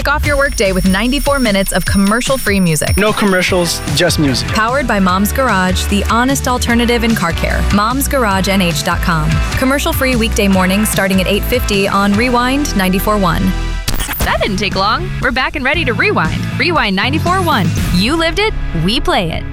Kick off your workday with 94 minutes of commercial-free music. No commercials, just music. Powered by Mom's Garage, the honest alternative in car care. Mom'sGarageNH.com. Commercial-free weekday mornings starting at 8:50 on Rewind 94.1. That didn't take long. We're back and ready to rewind. Rewind 94.1. You lived it, we play it.